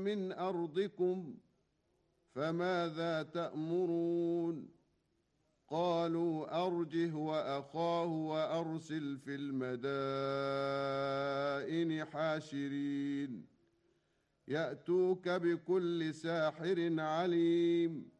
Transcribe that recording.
من أرضكم فماذا تأمرون قالوا أرجه وأخاه وأرسل في المدائن حاشرين يأتوك بكل ساحر عليم